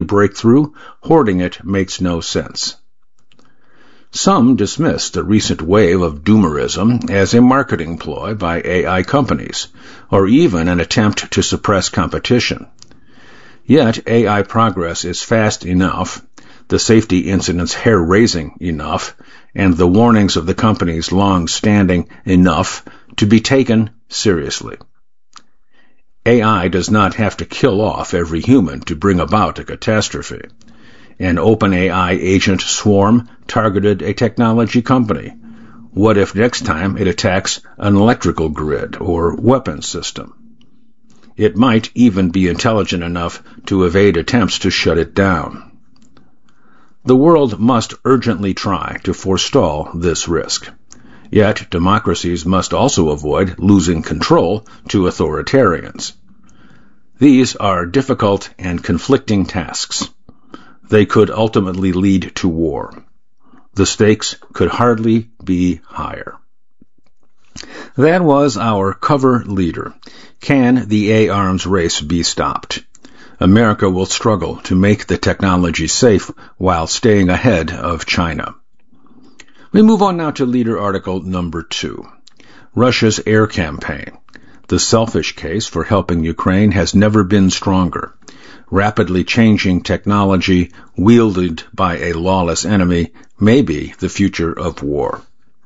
breakthrough, hoarding it makes no sense. Some dismiss the recent wave of doomerism as a marketing ploy by AI companies, or even an attempt to suppress competition. Yet AI progress is fast enough, the safety incidents hair-raising enough, and the warnings of the companies long-standing enough to be taken seriously. AI does not have to kill off every human to bring about a catastrophe. An OpenAI agent swarm targeted a technology company. What if next time it attacks an electrical grid or weapons system? It might even be intelligent enough to evade attempts to shut it down. The world must urgently try to forestall this risk. Yet democracies must also avoid losing control to authoritarians. These are difficult and conflicting tasks. They could ultimately lead to war. The stakes could hardly be higher. That was our cover leader. Can the A-arms race be stopped? America will struggle to make the technology safe while staying ahead of China. We move on now to leader article number 2. Russia's air campaign. The selfish case for helping Ukraine has never been stronger. Rapidly changing technology wielded by a lawless enemy may be the future of war.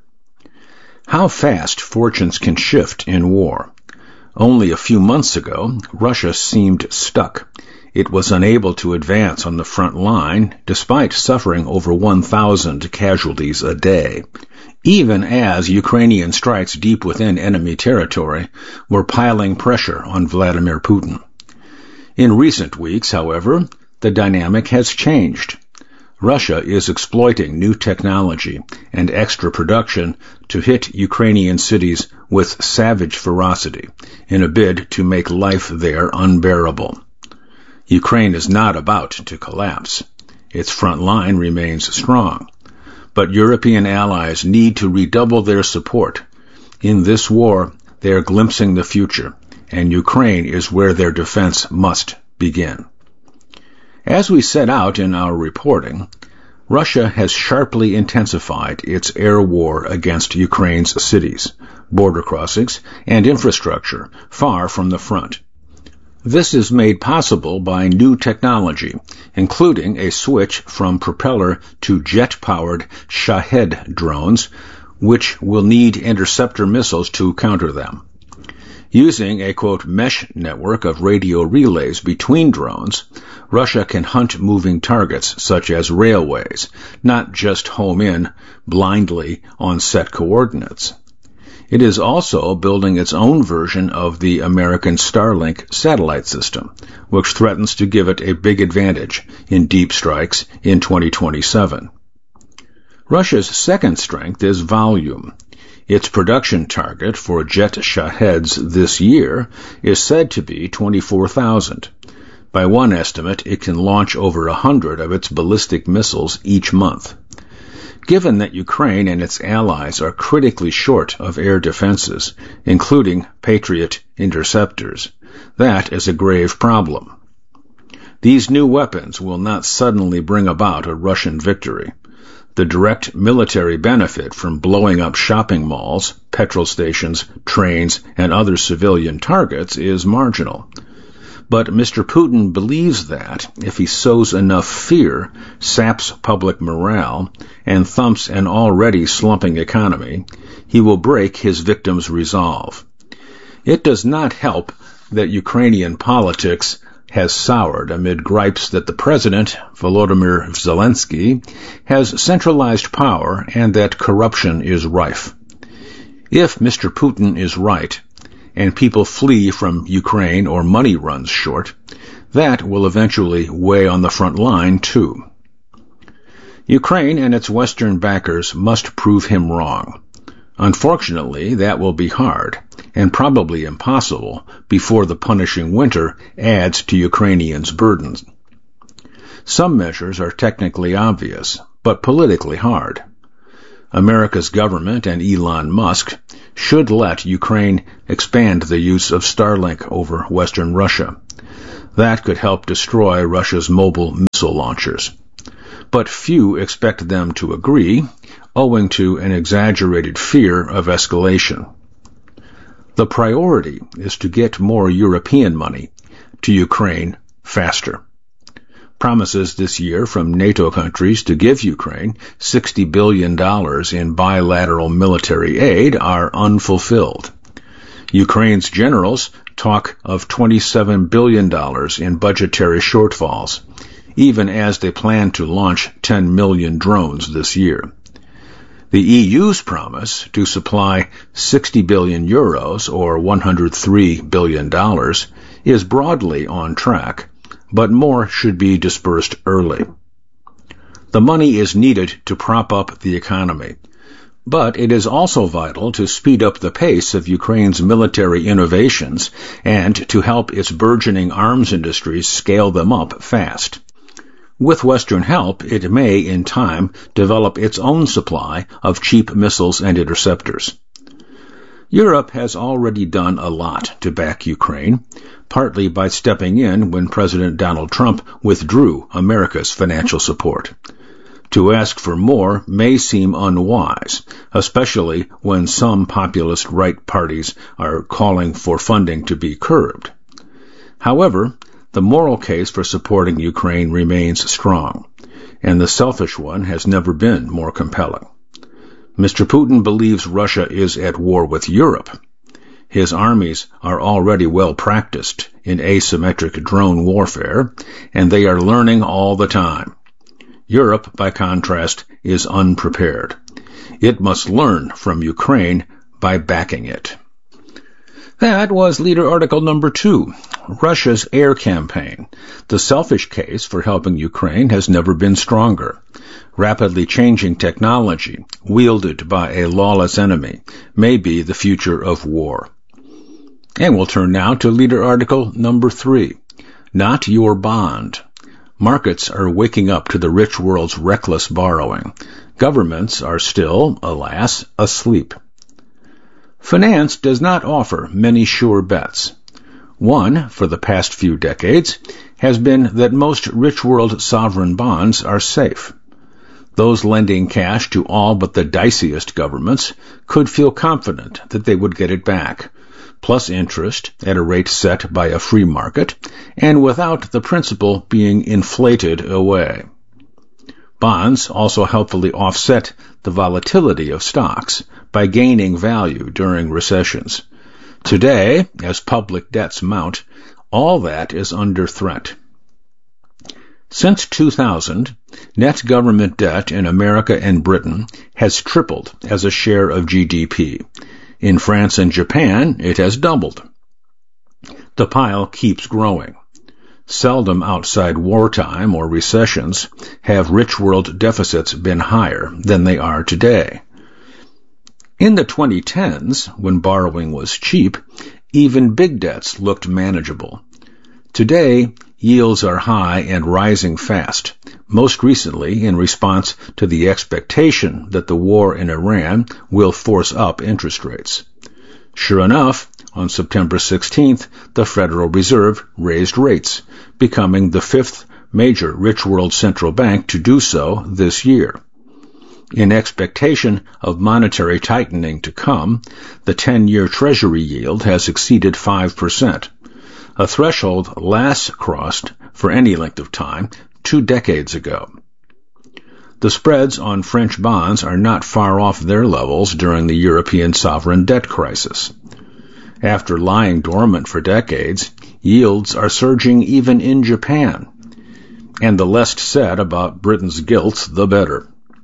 How fast fortunes can shift in war. Only a few months ago, Russia seemed stuck. It was unable to advance on the front line, despite suffering over 1,000 casualties a day, even as Ukrainian strikes deep within enemy territory were piling pressure on Vladimir Putin. In recent weeks, however, the dynamic has changed. Russia is exploiting new technology and extra production to hit Ukrainian cities with savage ferocity in a bid to make life there unbearable. Ukraine is not about to collapse. Its front line remains strong. But European allies need to redouble their support. In this war, they are glimpsing the future, and Ukraine is where their defense must begin. As we set out in our reporting, Russia has sharply intensified its air war against Ukraine's cities, border crossings, and infrastructure far from the front. This is made possible by new technology, including a switch from propeller to jet-powered Shahed drones, which will need interceptor missiles to counter them. Using a, quote, mesh network of radio relays between drones, Russia can hunt moving targets such as railways, not just home in blindly on set coordinates. It is also building its own version of the American Starlink satellite system, which threatens to give it a big advantage in deep strikes in 2027. Russia's second strength is volume. Its production target for jet Shaheds this year is said to be 24,000. By one estimate, it can launch over 100 of its ballistic missiles each month. Given that Ukraine and its allies are critically short of air defenses, including Patriot interceptors, that is a grave problem. These new weapons will not suddenly bring about a Russian victory. The direct military benefit from blowing up shopping malls, petrol stations, trains, and other civilian targets is marginal. But Mr. Putin believes that, if he sows enough fear, saps public morale, and thumps an already slumping economy, he will break his victims' resolve. It does not help that Ukrainian politics has soured amid gripes that the president, Volodymyr Zelensky, has centralized power and that corruption is rife. If Mr. Putin is right, and people flee from Ukraine or money runs short, that will eventually weigh on the front line too. Ukraine and its Western backers must prove him wrong. Unfortunately, that will be hard, and probably impossible, before the punishing winter adds to Ukrainians' burdens. Some measures are technically obvious, but politically hard. America's government and Elon Musk should let Ukraine expand the use of Starlink over Western Russia. That could help destroy Russia's mobile missile launchers. But few expect them to agree, owing to an exaggerated fear of escalation. The priority is to get more European money to Ukraine faster. Promises this year from NATO countries to give Ukraine $60 billion in bilateral military aid are unfulfilled. Ukraine's generals talk of $27 billion in budgetary shortfalls, even as they plan to launch 10 million drones this year. The EU's promise to supply 60 billion euros, or $103 billion, is broadly on track, but more should be dispersed early. The money is needed to prop up the economy, but it is also vital to speed up the pace of Ukraine's military innovations and to help its burgeoning arms industries scale them up fast. With Western help, it may, in time, develop its own supply of cheap missiles and interceptors. Europe has already done a lot to back Ukraine, partly by stepping in when President Donald Trump withdrew America's financial support. To ask for more may seem unwise, especially when some populist right parties are calling for funding to be curbed. However, the moral case for supporting Ukraine remains strong, and the selfish one has never been more compelling. Mr. Putin believes Russia is at war with Europe. His armies are already well practiced in asymmetric drone warfare, and they are learning all the time. Europe, by contrast, is unprepared. It must learn from Ukraine by backing it. That was leader article number 2, Russia's air campaign. The selfish case for helping Ukraine has never been stronger. Rapidly changing technology, wielded by a lawless enemy, may be the future of war. And we'll turn now to leader article number 3, Not Your Bond. Markets are waking up to the rich world's reckless borrowing. Governments are still, alas, asleep. Finance does not offer many sure bets. One, for the past few decades, has been that most rich world sovereign bonds are safe. Those lending cash to all but the diciest governments could feel confident that they would get it back, plus interest at a rate set by a free market, and without the principal being inflated away. Bonds also helpfully offset the volatility of stocks by gaining value during recessions. Today, as public debts mount, all that is under threat. Since 2000, net government debt in America and Britain has tripled as a share of GDP. In France and Japan, it has doubled. The pile keeps growing. Seldom outside wartime or recessions have rich world deficits been higher than they are today. In the 2010s, when borrowing was cheap, even big debts looked manageable. Today, yields are high and rising fast, most recently in response to the expectation that the war in Iran will force up interest rates. Sure enough, on September 16th, the Federal Reserve raised rates, becoming the 5th major rich world central bank to do so this year. In expectation of monetary tightening to come, the 10-year Treasury yield has exceeded 5%, a threshold last crossed for any length of time 2 decades ago. The spreads on French bonds are not far off their levels during the European sovereign debt crisis. After lying dormant for decades, yields are surging even in Japan, and the less said about Britain's guilt, the better.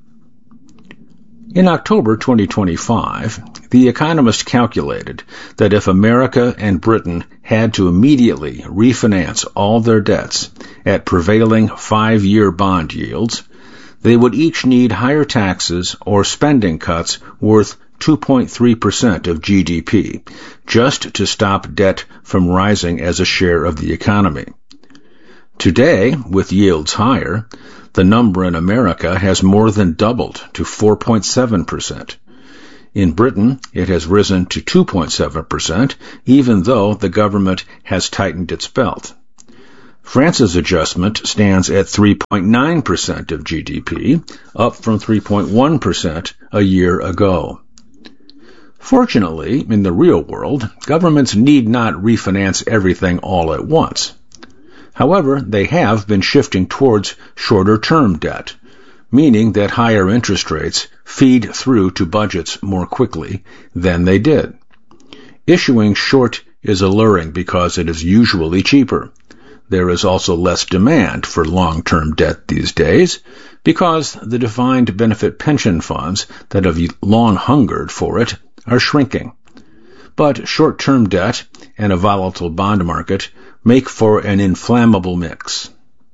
In October 2025, The Economist calculated that if America and Britain had to immediately refinance all their debts at prevailing 5-year bond yields, they would each need higher taxes or spending cuts worth 2.3% of GDP, just to stop debt from rising as a share of the economy. Today, with yields higher, the number in America has more than doubled to 4.7%. In Britain, it has risen to 2.7%, even though the government has tightened its belt. France's adjustment stands at 3.9% of GDP, up from 3.1% a year ago. Fortunately, in the real world, governments need not refinance everything all at once. However, they have been shifting towards shorter-term debt, meaning that higher interest rates feed through to budgets more quickly than they did. Issuing short is alluring because it is usually cheaper. There is also less demand for long-term debt these days because the defined benefit pension funds that have long hungered for it are shrinking. But short-term debt and a volatile bond market make for an inflammable mix.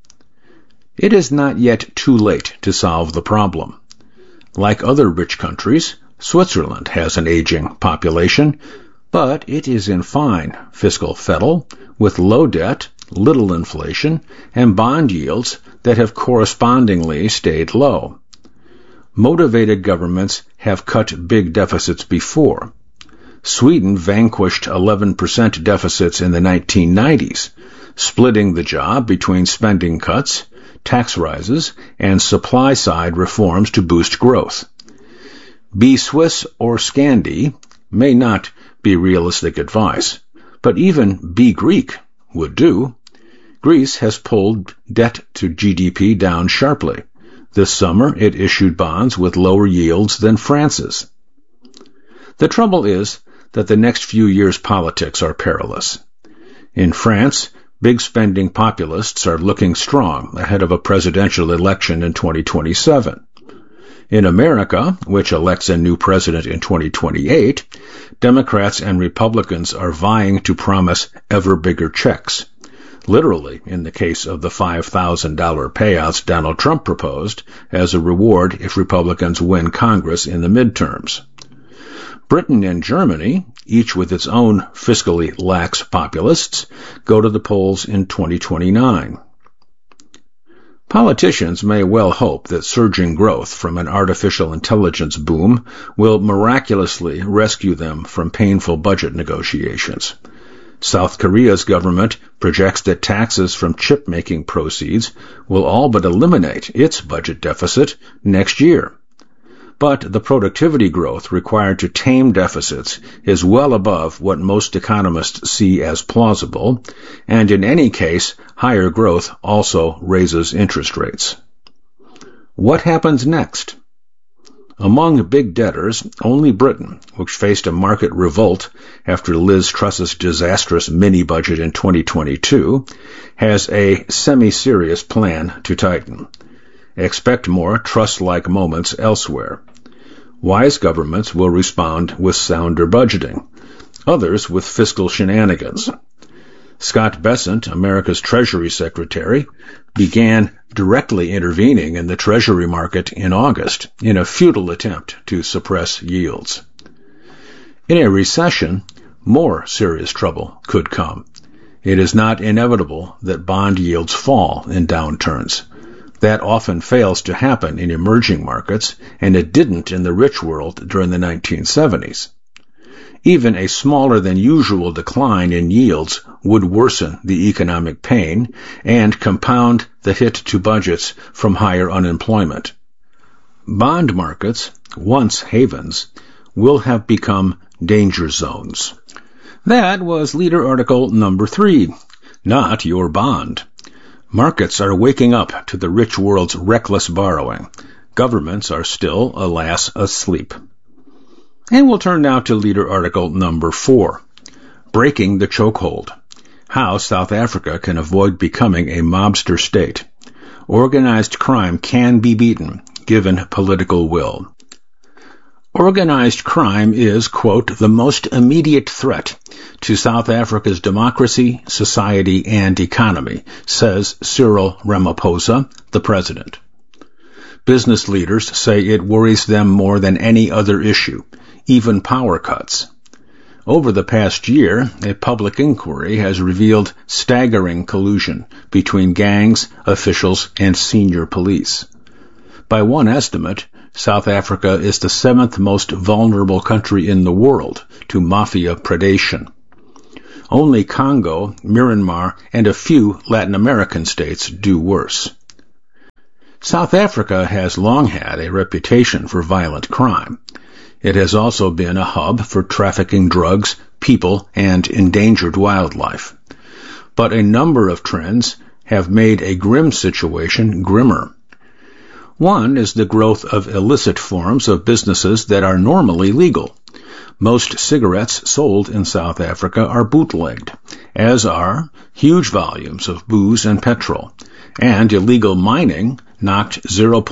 It is not yet too late to solve the problem. Like other rich countries, Switzerland has an aging population, but it is in fine fiscal fettle with low debt, little inflation, and bond yields that have correspondingly stayed low. Motivated governments have cut big deficits before. Sweden vanquished 11% deficits in the 1990s, splitting the job between spending cuts, tax rises, and supply-side reforms to boost growth. Be Swiss or Scandi may not be realistic advice, but even be Greek would do. Greece has pulled debt to GDP down sharply. This summer, it issued bonds with lower yields than France's. The trouble is that the next few years' politics are perilous. In France, big spending populists are looking strong ahead of a presidential election in 2027. In America, which elects a new president in 2028, Democrats and Republicans are vying to promise ever bigger checks. Literally, in the case of the $5,000 payouts Donald Trump proposed as a reward if Republicans win Congress in the midterms. Britain and Germany, each with its own fiscally lax populists, go to the polls in 2029. Politicians may well hope that surging growth from an artificial intelligence boom will miraculously rescue them from painful budget negotiations. South Korea's government projects that taxes from chip-making proceeds will all but eliminate its budget deficit next year. But the productivity growth required to tame deficits is well above what most economists see as plausible, and in any case, higher growth also raises interest rates. What happens next? Among big debtors, only Britain, which faced a market revolt after Liz Truss's disastrous mini-budget in 2022, has a semi-serious plan to tighten. Expect more Truss-like moments elsewhere. Wise governments will respond with sounder budgeting, others with fiscal shenanigans. Scott Bessent, America's Treasury Secretary, began directly intervening in the Treasury market in August in a futile attempt to suppress yields. In a recession, more serious trouble could come. It is not inevitable that bond yields fall in downturns. That often fails to happen in emerging markets, and it didn't in the rich world during the 1970s. Even a smaller than usual decline in yields would worsen the economic pain and compound the hit to budgets from higher unemployment. Bond markets, once havens, will have become danger zones. That was leader article number 3, Not Your Bond. Markets are waking up to the rich world's reckless borrowing. Governments are still, alas, asleep. And we'll turn now to leader article number 4, Breaking the Chokehold. How South Africa can avoid becoming a mobster state. Organized crime can be beaten, given political will. Organized crime is, quote, the most immediate threat to South Africa's democracy, society, and economy, says Cyril Ramaphosa, the president. Business leaders say it worries them more than any other issue, even power cuts. Over the past year, a public inquiry has revealed staggering collusion between gangs, officials, and senior police. By one estimate, South Africa is the 7th most vulnerable country in the world to mafia predation. Only Congo, Myanmar, and a few Latin American states do worse. South Africa has long had a reputation for violent crime. It has also been a hub for trafficking drugs, people, and endangered wildlife. But a number of trends have made a grim situation grimmer. One is the growth of illicit forms of businesses that are normally legal. Most cigarettes sold in South Africa are bootlegged, as are huge volumes of booze and petrol, and illegal mining knocked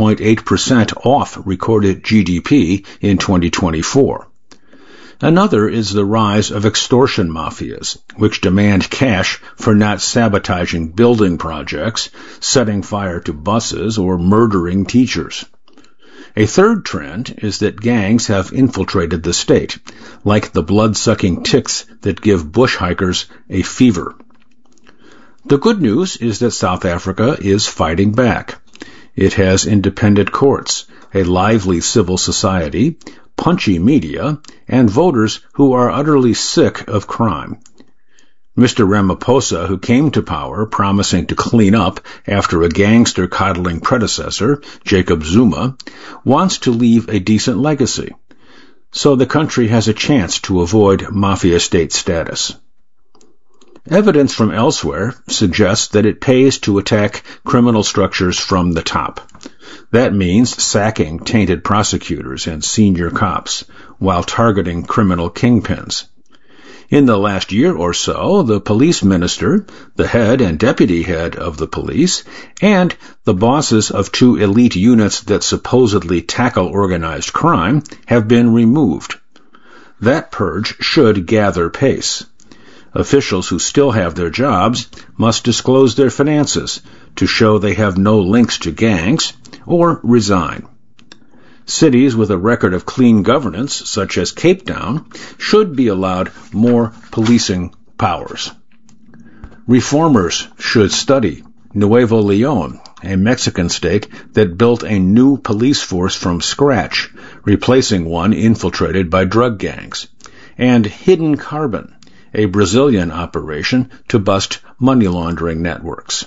0.8% off recorded GDP in 2024. Another is the rise of extortion mafias, which demand cash for not sabotaging building projects, setting fire to buses, or murdering teachers. A third trend is that gangs have infiltrated the state, like the blood-sucking ticks that give bush hikers a fever. The good news is that South Africa is fighting back. It has independent courts, a lively civil society, punchy media, and voters who are utterly sick of crime. Mr. Ramaphosa, who came to power promising to clean up after a gangster-coddling predecessor, Jacob Zuma, wants to leave a decent legacy, so the country has a chance to avoid mafia state status. Evidence from elsewhere suggests that it pays to attack criminal structures from the top. That means sacking tainted prosecutors and senior cops, while targeting criminal kingpins. In the last year or so, the police minister, the head and deputy head of the police, and the bosses of 2 elite units that supposedly tackle organized crime have been removed. That purge should gather pace. Officials who still have their jobs must disclose their finances to show they have no links to gangs, or resign. Cities with a record of clean governance, such as Cape Town, should be allowed more policing powers. Reformers should study Nuevo León, a Mexican state that built a new police force from scratch, replacing one infiltrated by drug gangs, and Hidden Carbon, a Brazilian operation to bust money laundering networks.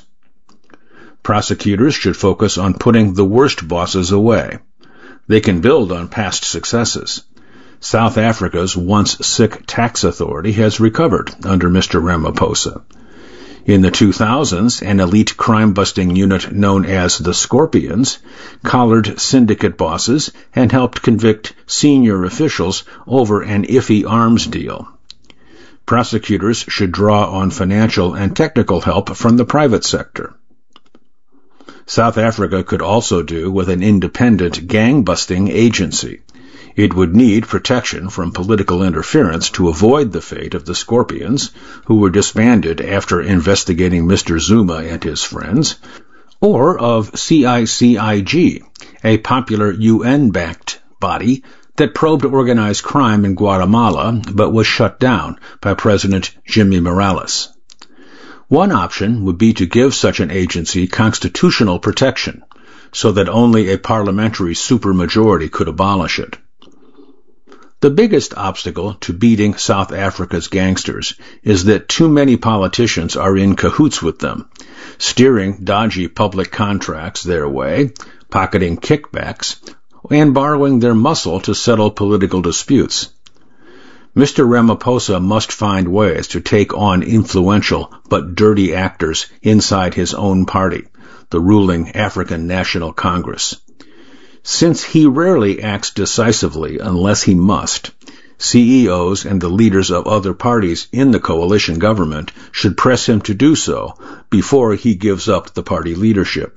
Prosecutors should focus on putting the worst bosses away. They can build on past successes. South Africa's once sick tax authority has recovered under Mr. Ramaphosa. In the 2000s, an elite crime-busting unit known as the Scorpions collared syndicate bosses and helped convict senior officials over an iffy arms deal. Prosecutors should draw on financial and technical help from the private sector. South Africa could also do with an independent gang-busting agency. It would need protection from political interference to avoid the fate of the Scorpions, who were disbanded after investigating Mr. Zuma and his friends, or of CICIG, a popular UN-backed body that probed organized crime in Guatemala but was shut down by President Jimmy Morales. One option would be to give such an agency constitutional protection, so that only a parliamentary supermajority could abolish it. The biggest obstacle to beating South Africa's gangsters is that too many politicians are in cahoots with them, steering dodgy public contracts their way, pocketing kickbacks, and borrowing their muscle to settle political disputes. Mr. Ramaphosa must find ways to take on influential but dirty actors inside his own party, the ruling African National Congress. Since he rarely acts decisively unless he must, CEOs and the leaders of other parties in the coalition government should press him to do so before he gives up the party leadership.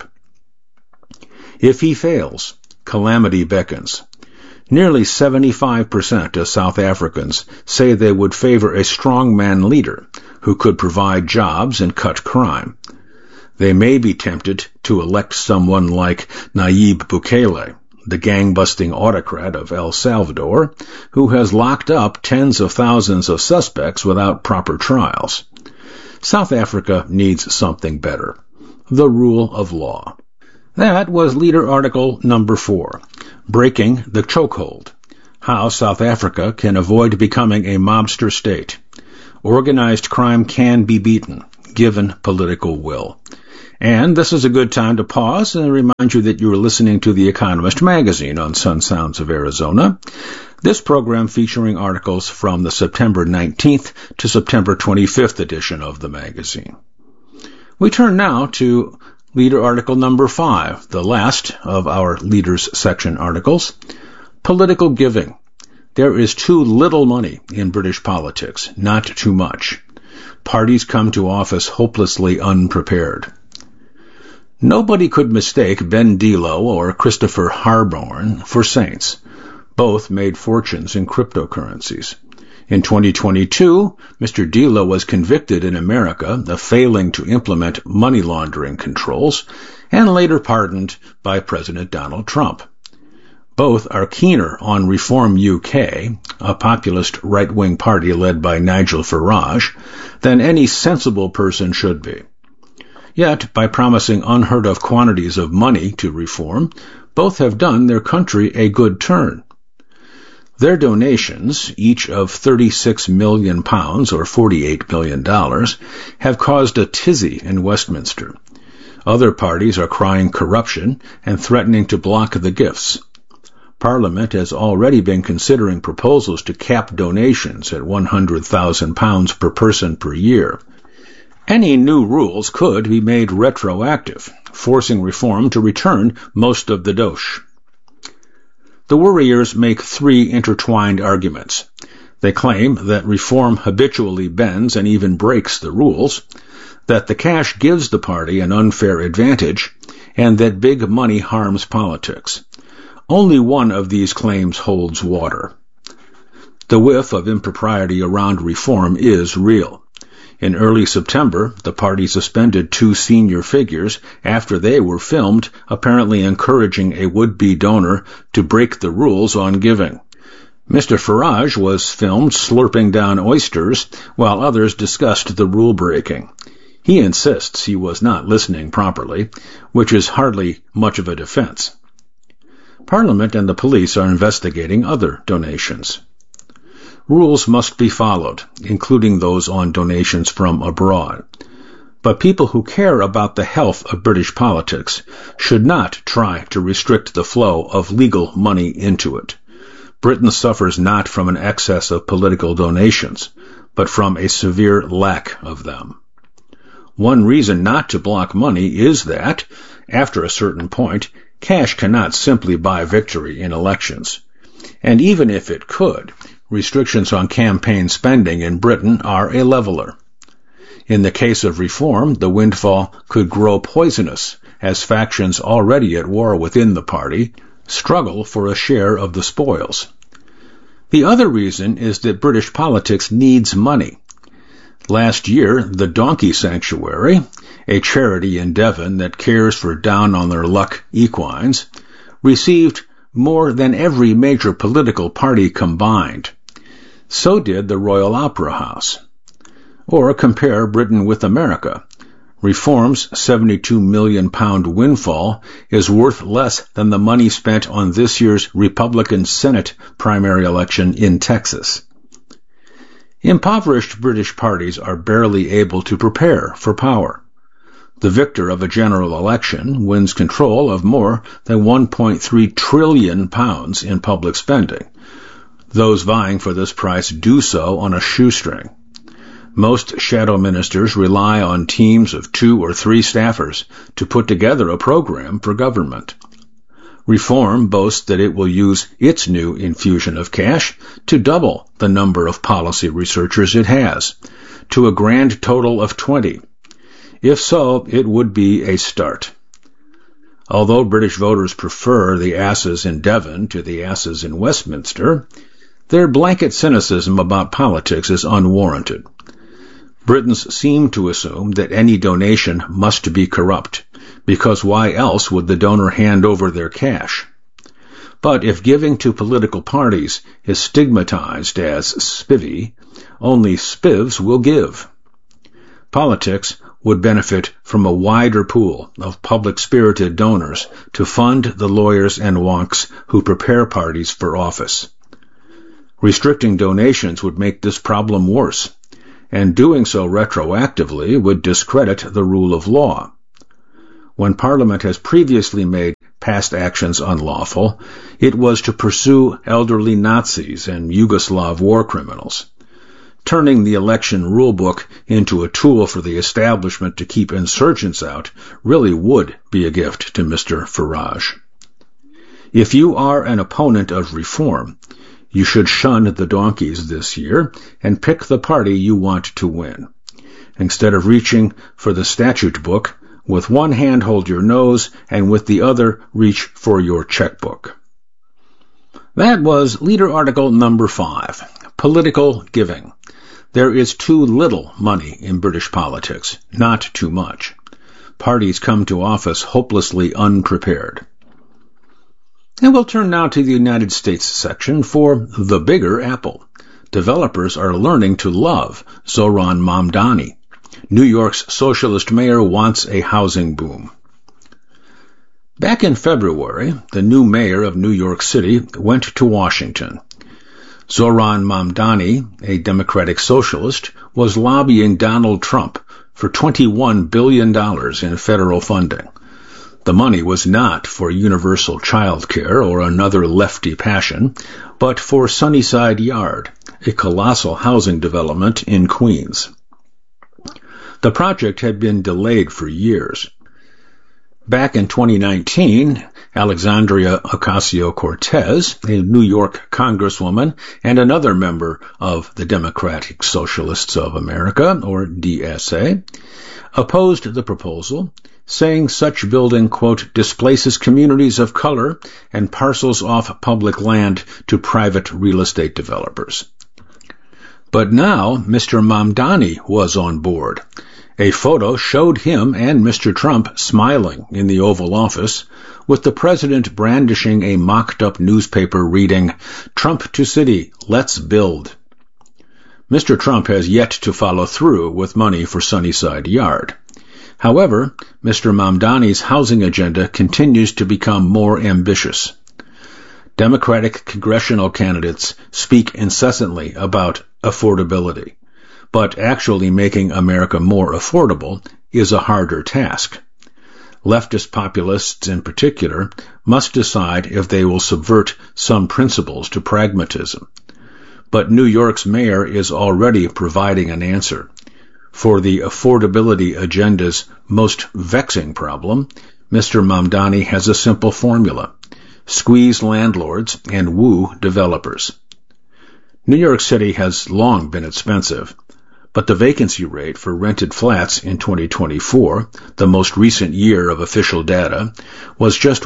If he fails, calamity beckons. Nearly 75% of South Africans say they would favor a strongman leader who could provide jobs and cut crime. They may be tempted to elect someone like Nayib Bukele, the gang-busting autocrat of El Salvador, who has locked up tens of thousands of suspects without proper trials. South Africa needs something better: the rule of law. That was Leader Article number 4, Breaking the Chokehold: How South Africa Can Avoid Becoming a Mobster State. organized crime can be beaten, given political will. And this is a good time to pause and remind you that you are listening to The Economist magazine on Sun Sounds of Arizona. This program featuring articles from the September 19th to September 25th edition of the magazine. We turn now to Leader Article number 5, the last of our Leaders section articles. Political giving. There is too little money in British politics, not too much. Parties come to office hopelessly unprepared. Nobody could mistake Ben Delo or Christopher Harborne for saints. Both made fortunes in cryptocurrencies. In 2022, Mr. Delo was convicted in America of failing to implement money laundering controls and later pardoned by President Donald Trump. Both are keener on Reform UK, a populist right-wing party led by Nigel Farage, than any sensible person should be. Yet, by promising unheard-of quantities of money to reform, both have done their country a good turn. Their donations, each of £36 million or $48 million, have caused a tizzy in Westminster. Other parties are crying corruption and threatening to block the gifts. Parliament has already been considering proposals to cap donations at £100,000 per person per year. Any new rules could be made retroactive, forcing reform to return most of the dosh. The worriers make three intertwined arguments. They claim that reform habitually bends and even breaks the rules, that the cash gives the party an unfair advantage, and that big money harms politics. Only one of these claims holds water. The whiff of impropriety around reform is real. In early September, the party suspended two senior figures after they were filmed apparently encouraging a would-be donor to break the rules on giving. Mr. Farage was filmed slurping down oysters while others discussed the rule-breaking. He insists he was not listening properly, which is hardly much of a defense. Parliament and the police are investigating other donations. Rules must be followed, including those on donations from abroad. But people who care about the health of British politics should not try to restrict the flow of legal money into it. Britain suffers not from an excess of political donations, but from a severe lack of them. One reason not to block money is that, after a certain point, cash cannot simply buy victory in elections. And even if it could, restrictions on campaign spending in Britain are a leveler. In the case of reform, the windfall could grow poisonous as factions already at war within the party struggle for a share of the spoils. The other reason is that British politics needs money. Last year, the Donkey Sanctuary, a charity in Devon that cares for down-on-their-luck equines, received more than every major political party combined. So did the Royal Opera House. Or compare Britain with America. Reform's £72 million windfall is worth less than the money spent on this year's Republican Senate primary election in Texas. Impoverished British parties are barely able to prepare for power. The victor of a general election wins control of more than £1.3 trillion in public spending. Those vying for this price do so on a shoestring. Most shadow ministers rely on teams of 2 or 3 staffers to put together a program for government. Reform boasts that it will use its new infusion of cash to double the number of policy researchers it has, to a grand total of 20. If so, it would be a start. Although British voters prefer the asses in Devon to the asses in Westminster, their blanket cynicism about politics is unwarranted. Britons seem to assume that any donation must be corrupt, because why else would the donor hand over their cash? But if giving to political parties is stigmatized as spivvy, only spivs will give. Politics would benefit from a wider pool of public-spirited donors to fund the lawyers and wonks who prepare parties for office. Restricting donations would make this problem worse, and doing so retroactively would discredit the rule of law. When Parliament has previously made past actions unlawful, it was to pursue elderly Nazis and Yugoslav war criminals. Turning the election rulebook into a tool for the establishment to keep insurgents out really would be a gift to Mr. Farage. If you are an opponent of reform, you should shun the donkeys this year and pick the party you want to win. Instead of reaching for the statute book, with one hand hold your nose and with the other reach for your checkbook. That was leader article number 5, Political Giving. There is too little money in British politics, not too much. Parties come to office hopelessly unprepared. And we'll turn now to the United States section for The Bigger Apple. Developers are learning to love Zohran Mamdani. New York's socialist mayor wants a housing boom. Back in February, the new mayor of New York City went to Washington. Zohran Mamdani, a Democratic socialist, was lobbying Donald Trump for $21 billion in federal funding. The money was not for universal child care or another lefty passion, but for Sunnyside Yard, a colossal housing development in Queens. The project had been delayed for years. Back in 2019, Alexandria Ocasio-Cortez, a New York congresswoman and another member of the Democratic Socialists of America, or DSA, opposed the proposal, saying such building, quote, displaces communities of color and parcels off public land to private real estate developers. But now Mr. Mamdani was on board. A photo showed him and Mr. Trump smiling in the Oval Office, with the president brandishing a mocked-up newspaper reading, "Trump to City, let's build." Mr. Trump has yet to follow through with money for Sunnyside Yard. However, Mr. Mamdani's housing agenda continues to become more ambitious. Democratic congressional candidates speak incessantly about affordability, but actually making America more affordable is a harder task. Leftist populists in particular must decide if they will subvert some principles to pragmatism. But New York's mayor is already providing an answer. For the affordability agenda's most vexing problem, Mr. Mamdani has a simple formula: squeeze landlords and woo developers. New York City has long been expensive, but the vacancy rate for rented flats in 2024, the most recent year of official data, was just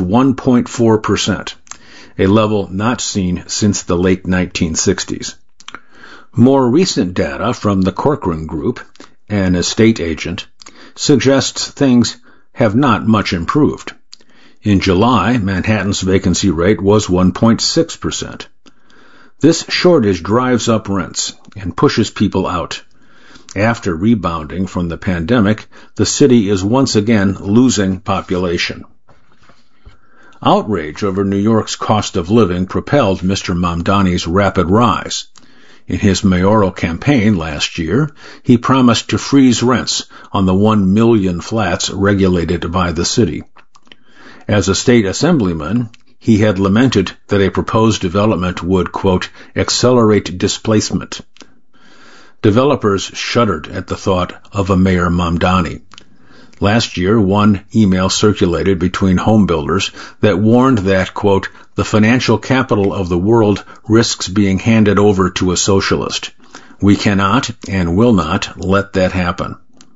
1.4%, a level not seen since the late 1960s. More recent data from the Corcoran Group, an estate agent, suggests things have not much improved. In July, Manhattan's vacancy rate was 1.6%. This shortage drives up rents and pushes people out. After rebounding from the pandemic, the city is once again losing population. Outrage over New York's cost of living propelled Mr. Mamdani's rapid rise. In his mayoral campaign last year, he promised to freeze rents on the 1 million flats regulated by the city. As a state assemblyman, he had lamented that a proposed development would, quote, accelerate displacement. Developers shuddered at the thought of a Mayor Mamdani. Last year, one email circulated between home builders that warned that, quote, the financial capital of the world risks being handed over to a socialist. We cannot and will not let that happen.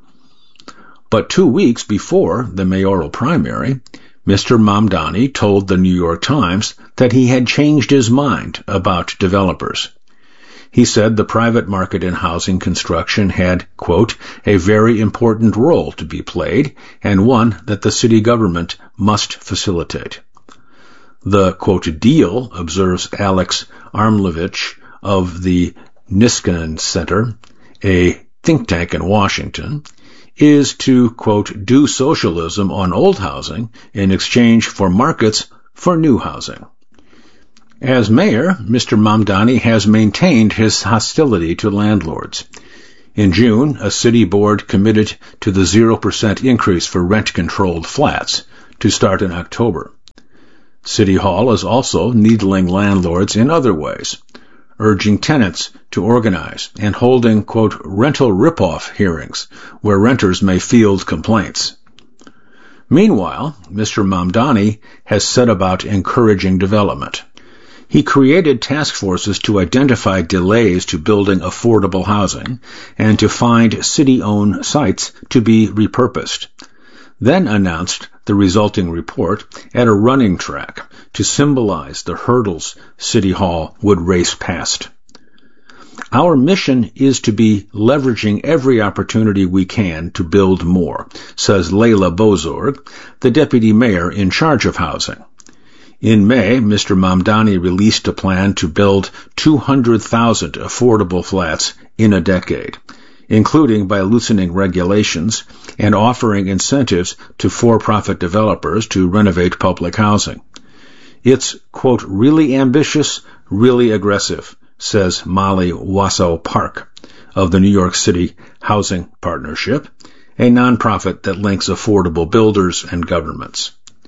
But 2 weeks before the mayoral primary, Mr. Mamdani told the New York Times that he had changed his mind about developers. He said the private market in housing construction had, quote, a very important role to be played and one that the city government must facilitate. The, quote, deal, observes Alex Armlovich of the Niskanen Center, a think tank in Washington, is to, quote, do socialism on old housing in exchange for markets for new housing. As mayor, Mr. Mamdani has maintained his hostility to landlords. In June, a city board committed to the 0% increase for rent-controlled flats to start in October. City Hall is also needling landlords in other ways, urging tenants to organize and holding, quote, rental rip-off hearings where renters may field complaints. Meanwhile, Mr. Mamdani has set about encouraging development. He created task forces to identify delays to building affordable housing and to find city-owned sites to be repurposed, then announced the resulting report at a running track to symbolize the hurdles City Hall would race past. Our mission is to be leveraging every opportunity we can to build more, says Leila Bozorg, the deputy mayor in charge of housing. In May, Mr. Mamdani released a plan to build 200,000 affordable flats in a decade, including by loosening regulations and offering incentives to for-profit developers to renovate public housing. It's, quote, really ambitious, really aggressive, says Molly Wasso Park of the New York City Housing Partnership, a nonprofit that links affordable builders and governments.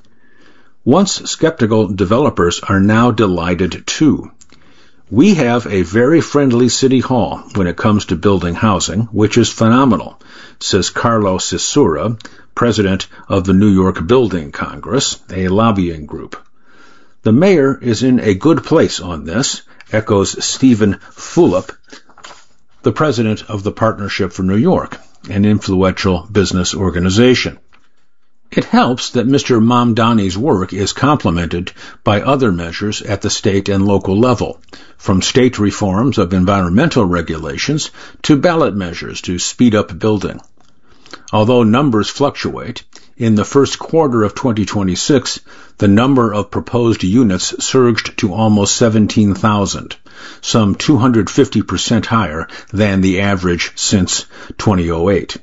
Once skeptical developers are now delighted too. We have a very friendly city hall when it comes to building housing, which is phenomenal, says Carlo Cesura, president of the New York Building Congress, a lobbying group. The mayor is in a good place on this, echoes Stephen Fulop, the president of the Partnership for New York, an influential business organization. It helps that Mr. Mamdani's work is complemented by other measures at the state and local level, from state reforms of environmental regulations to ballot measures to speed up building. Although numbers fluctuate, in the first quarter of 2026, the number of proposed units surged to almost 17,000, some 250% higher than the average since 2008.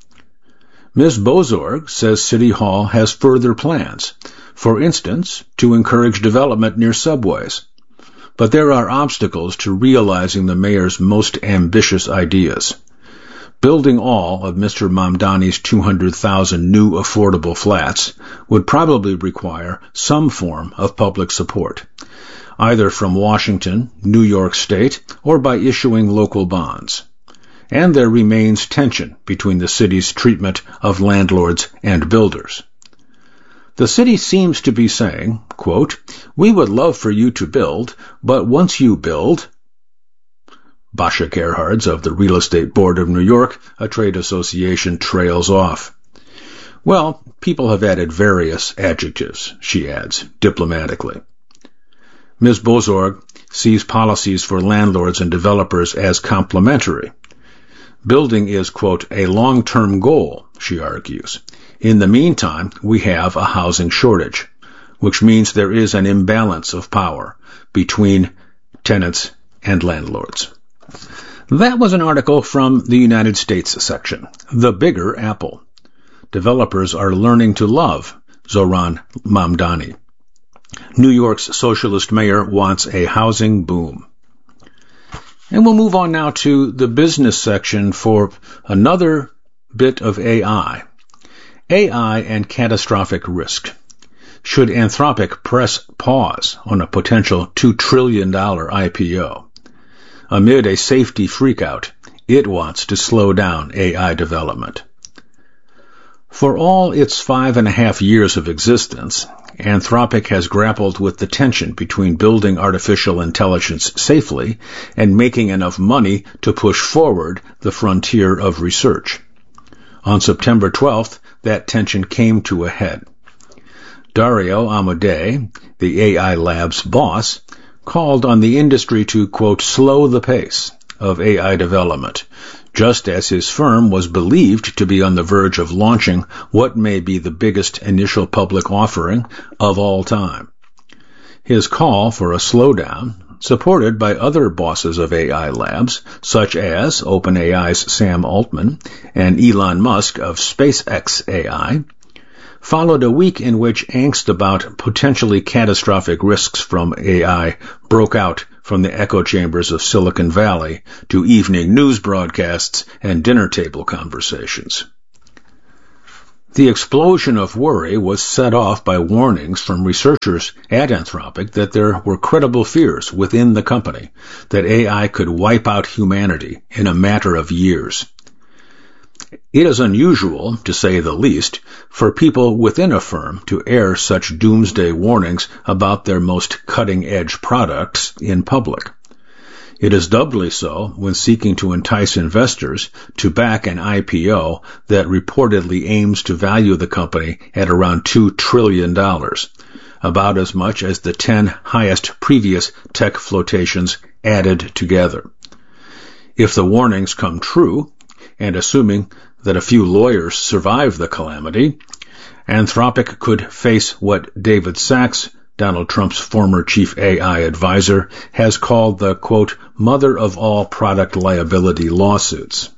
Ms. Bozorg says City Hall has further plans, for instance, to encourage development near subways. But there are obstacles to realizing the mayor's most ambitious ideas. Building all of Mr. Mamdani's 200,000 new affordable flats would probably require some form of public support, either from Washington, New York State, or by issuing local bonds. And there remains tension between the city's treatment of landlords and builders. The city seems to be saying, quote, we would love for you to build, but once you build, Basha Gerhards of the Real Estate Board of New York, a trade association, trails off. Well, people have added various adjectives, she adds, diplomatically. Ms. Bozorg sees policies for landlords and developers as complementary. Building is, quote, a long-term goal, she argues. In the meantime, we have a housing shortage, which means there is an imbalance of power between tenants and landlords. That was an article from the United States section. The Bigger Apple. Developers are learning to love Zoran Mamdani. New York's socialist mayor wants a housing boom. And we'll move on now to the business section for another bit of AI. AI and catastrophic risk. Should Anthropic press pause on a potential $2 trillion IPO? Amid a safety freakout, it wants to slow down AI development. For all its 5.5 years of existence, Anthropic has grappled with the tension between building artificial intelligence safely and making enough money to push forward the frontier of research. On September 12th, that tension came to a head. Dario Amodei, the AI Lab's boss, called on the industry to, quote, slow the pace of AI development, just as his firm was believed to be on the verge of launching what may be the biggest initial public offering of all time. His call for a slowdown, supported by other bosses of AI labs, such as OpenAI's Sam Altman and Elon Musk of SpaceX AI, followed a week in which angst about potentially catastrophic risks from AI broke out from the echo chambers of Silicon Valley to evening news broadcasts and dinner table conversations. The explosion of worry was set off by warnings from researchers at Anthropic that there were credible fears within the company that AI could wipe out humanity in a matter of years. It is unusual, to say the least, for people within a firm to air such doomsday warnings about their most cutting-edge products in public. It is doubly so when seeking to entice investors to back an IPO that reportedly aims to value the company at around $2 trillion, about as much as the 10 highest previous tech flotations added together. If the warnings come true, and assuming that a few lawyers survive the calamity, Anthropic could face what David Sachs, Donald Trump's former chief AI advisor, has called the, quote, mother of all product liability lawsuits.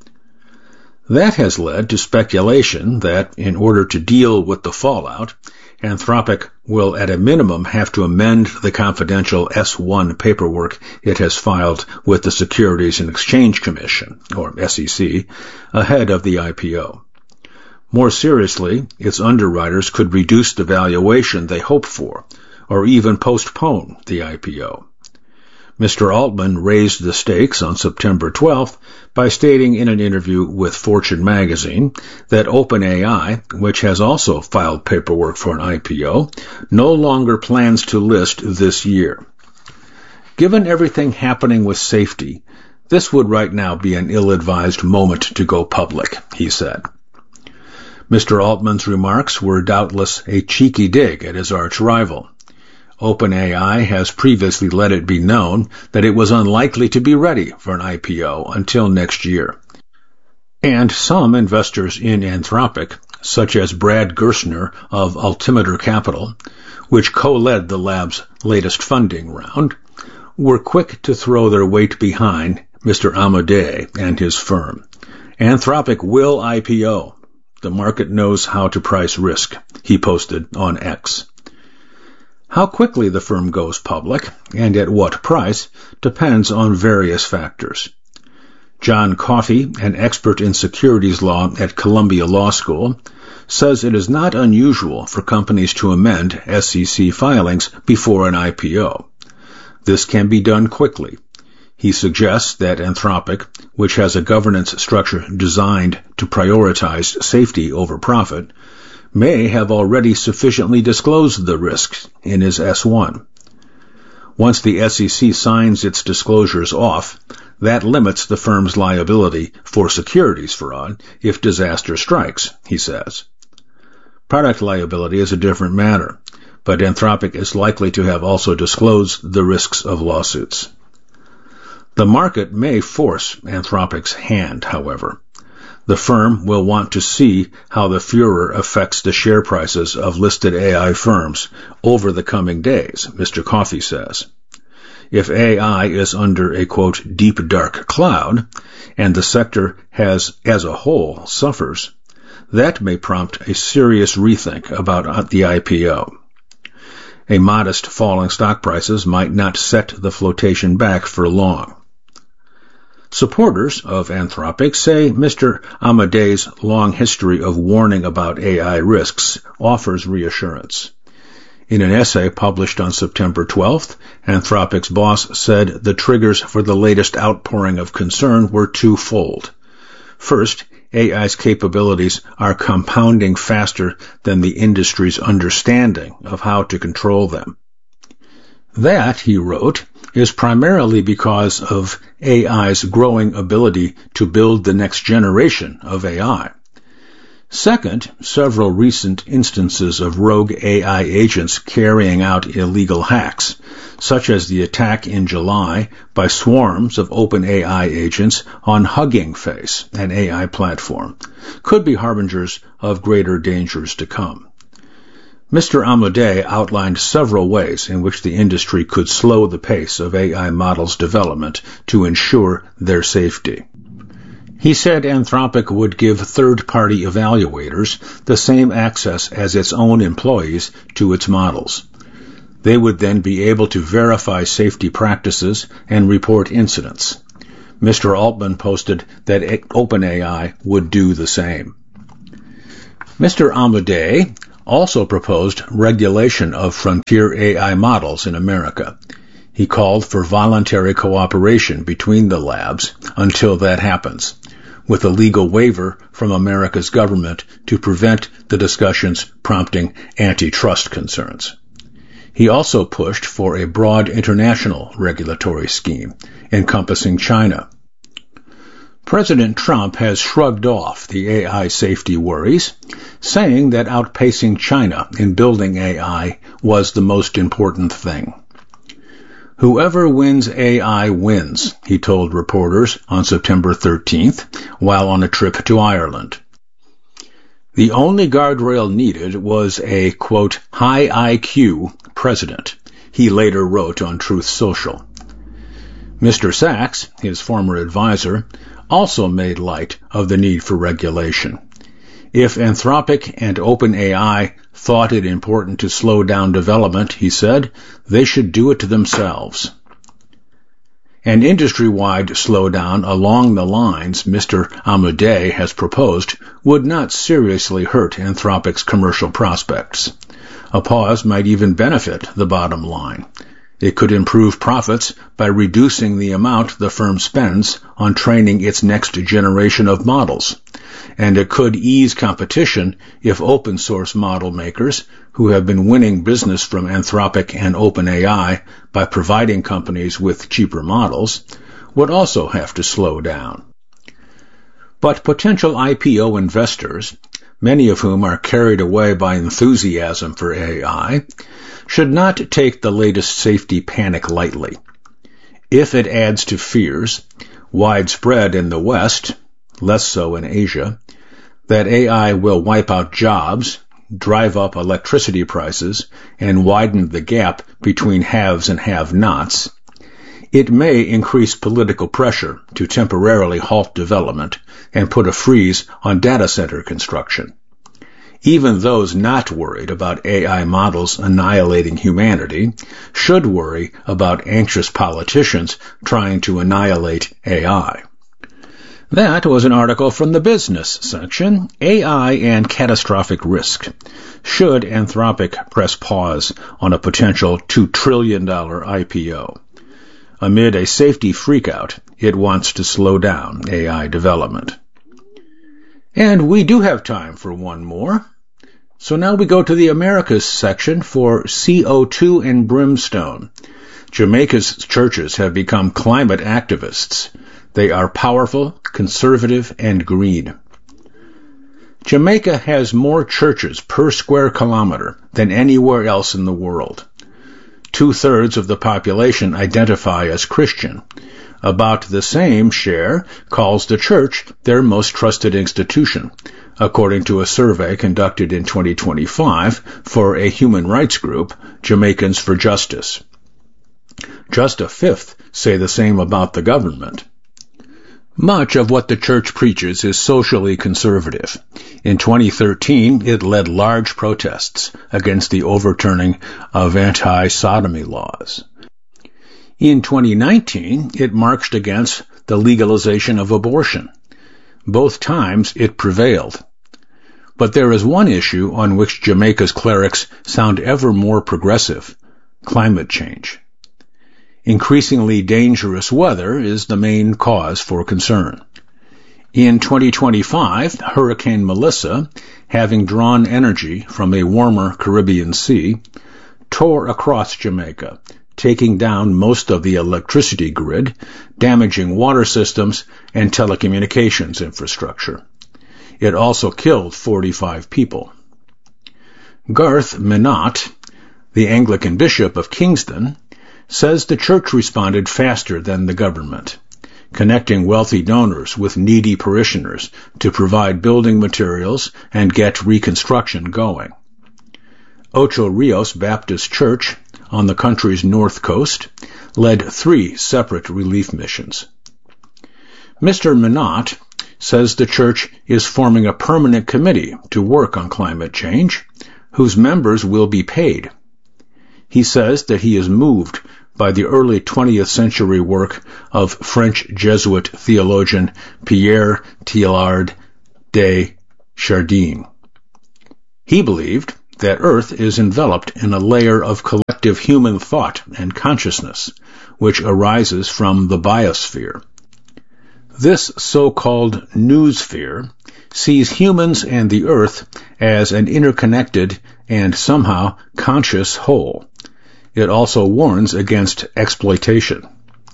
That has led to speculation that, in order to deal with the fallout, Anthropic will at a minimum have to amend the confidential S-1 paperwork it has filed with the Securities and Exchange Commission, or SEC, ahead of the IPO. More seriously, its underwriters could reduce the valuation they hope for, or even postpone the IPO. Mr. Altman raised the stakes on September 12th by stating in an interview with Fortune magazine that OpenAI, which has also filed paperwork for an IPO, no longer plans to list this year. Given everything happening with safety, this would right now be an ill-advised moment to go public, he said. Mr. Altman's remarks were doubtless a cheeky dig at his arch-rival. OpenAI has previously let it be known that it was unlikely to be ready for an IPO until next year. And some investors in Anthropic, such as Brad Gerstner of Altimeter Capital, which co-led the lab's latest funding round, were quick to throw their weight behind Mr. Amadei and his firm. Anthropic will IPO. The market knows how to price risk, he posted on X. How quickly the firm goes public, and at what price, depends on various factors. John Coffey, an expert in securities law at Columbia Law School, says it is not unusual for companies to amend SEC filings before an IPO. This can be done quickly. He suggests that Anthropic, which has a governance structure designed to prioritize safety over profit, may have already sufficiently disclosed the risks in his S-1. Once the SEC signs its disclosures off, that limits the firm's liability for securities fraud if disaster strikes, he says. Product liability is a different matter, but Anthropic is likely to have also disclosed the risks of lawsuits. The market may force Anthropic's hand, however. The firm will want to see how the furor affects the share prices of listed AI firms over the coming days, Mr. Coffey says. If AI is under a, quote, deep dark cloud, and the sector as a whole suffers, that may prompt a serious rethink about the IPO. A modest fall in stock prices might not set the flotation back for long. Supporters of Anthropic say Mr. Amadei's long history of warning about AI risks offers reassurance. In an essay published on September 12th, Anthropic's boss said the triggers for the latest outpouring of concern were twofold. First, AI's capabilities are compounding faster than the industry's understanding of how to control them. That, he wrote, is primarily because of AI's growing ability to build the next generation of AI. Second, several recent instances of rogue AI agents carrying out illegal hacks, such as the attack in July by swarms of OpenAI agents on Hugging Face, an AI platform, could be harbingers of greater dangers to come. Mr. Amadei outlined several ways in which the industry could slow the pace of AI models' development to ensure their safety. He said Anthropic would give third-party evaluators the same access as its own employees to its models. They would then be able to verify safety practices and report incidents. Mr. Altman posted that OpenAI would do the same. Mr. Amadei also proposed regulation of frontier AI models in America. He called for voluntary cooperation between the labs until that happens, with a legal waiver from America's government to prevent the discussions prompting antitrust concerns. He also pushed for a broad international regulatory scheme encompassing China. President Trump has shrugged off the AI safety worries, saying that outpacing China in building AI was the most important thing. Whoever wins AI wins, he told reporters on September 13th while on a trip to Ireland. The only guardrail needed was a, quote, high IQ president, he later wrote on Truth Social. Mr. Sachs, his former advisor, also made light of the need for regulation. If Anthropic and OpenAI thought it important to slow down development, he said, they should do it themselves. An industry-wide slowdown along the lines Mr. Amadei has proposed would not seriously hurt Anthropic's commercial prospects. A pause might even benefit the bottom line. It could improve profits by reducing the amount the firm spends on training its next generation of models. And it could ease competition if open source model makers, who have been winning business from Anthropic and OpenAI by providing companies with cheaper models, would also have to slow down. But potential IPO investors, many of whom are carried away by enthusiasm for AI, should not take the latest safety panic lightly. If it adds to fears, widespread in the West, less so in Asia, that AI will wipe out jobs, drive up electricity prices, and widen the gap between haves and have-nots, it may increase political pressure to temporarily halt development and put a freeze on data center construction. Even those not worried about AI models annihilating humanity should worry about anxious politicians trying to annihilate AI. That was an article from the business section, AI and Catastrophic Risk. Should Anthropic press pause on a potential $2 trillion IPO? Amid a safety freakout, it wants to slow down AI development. And we do have time for one more. So now we go to the Americas section for CO2 and brimstone. Jamaica's churches have become climate activists. They are powerful, conservative, and green. Jamaica has more churches per square kilometer than anywhere else in the world. 2/3 of the population identify as Christian. About the same share calls the church their most trusted institution, according to a survey conducted in 2025 for a human rights group, Jamaicans for Justice. Just a fifth say the same about the government. Much of what the church preaches is socially conservative. In 2013, it led large protests against the overturning of anti-sodomy laws. In 2019, it marched against the legalization of abortion. Both times it prevailed. But there is one issue on which Jamaica's clerics sound ever more progressive: climate change. Increasingly dangerous weather is the main cause for concern. In 2025, Hurricane Melissa, having drawn energy from a warmer Caribbean Sea, tore across Jamaica, taking down most of the electricity grid, damaging water systems and telecommunications infrastructure. It also killed 45 people. Garth Minot, the Anglican Bishop of Kingston, says the church responded faster than the government, connecting wealthy donors with needy parishioners to provide building materials and get reconstruction going. Ocho Rios Baptist Church, on the country's north coast, led 3 separate relief missions. Mr. Minot says the church is forming a permanent committee to work on climate change, whose members will be paid. He says that he is moved by the early 20th century work of French Jesuit theologian Pierre Teilhard de Chardin. He believed that Earth is enveloped in a layer of collective human thought and consciousness, which arises from the biosphere. This so-called noosphere sees humans and the Earth as an interconnected and somehow conscious whole. It also warns against exploitation.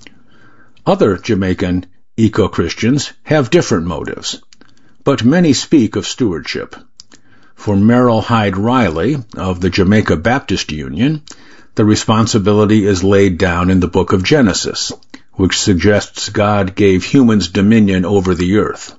Other Jamaican eco-Christians have different motives, but many speak of stewardship. For Merrill Hyde Riley of the Jamaica Baptist Union, the responsibility is laid down in the book of Genesis, which suggests God gave humans dominion over the earth.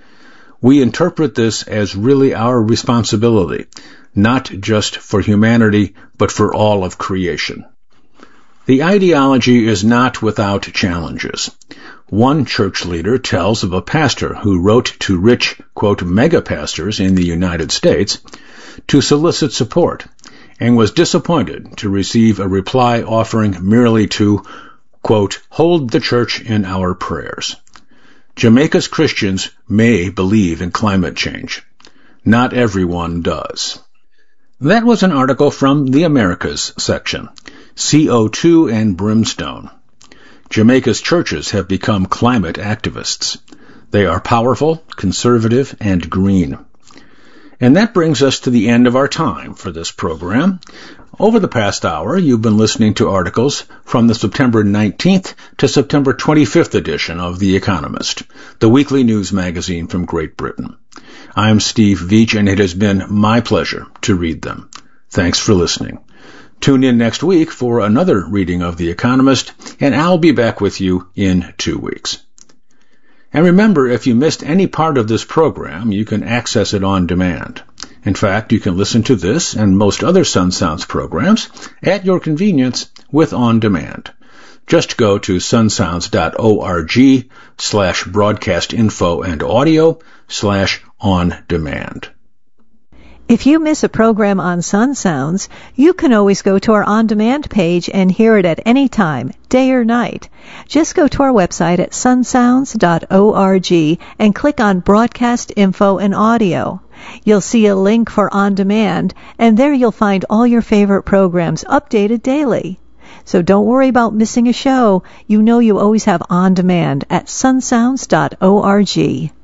We interpret this as really our responsibility, not just for humanity, but for all of creation. The ideology is not without challenges. One church leader tells of a pastor who wrote to rich, quote, mega-pastors in the United States to solicit support, and was disappointed to receive a reply offering merely to, quote, hold the church in our prayers. Jamaica's Christians may believe in climate change. Not everyone does. That was an article from the Americas section, CO2 and Brimstone. Jamaica's churches have become climate activists. They are powerful, conservative, and green. And that brings us to the end of our time for this program. Over the past hour, you've been listening to articles from the September 19th to September 25th edition of The Economist, the weekly news magazine from Great Britain. I'm Steve Veach, and it has been my pleasure to read them. Thanks for listening. Tune in next week for another reading of The Economist, and I'll be back with you in 2 weeks. And remember, if you missed any part of this program, you can access it on demand. In fact, you can listen to this and most other Sun Sounds programs at your convenience with On Demand. Just go to sunsounds.org/broadcastinfo and audio/on demand. If you miss a program on Sun Sounds, you can always go to our on-demand page and hear it at any time, day or night. Just go to our website at sunsounds.org and click on Broadcast Info and Audio. You'll see a link for On Demand, and there you'll find all your favorite programs updated daily. So don't worry about missing a show. You know you always have On Demand at sunsounds.org.